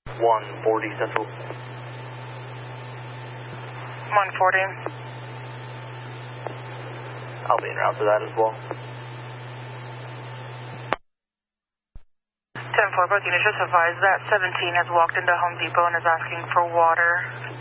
140 Central. 140. I'll be en route to that as well. 10-4, both units, just advise that 17 has walked into Home Depot and is asking for water.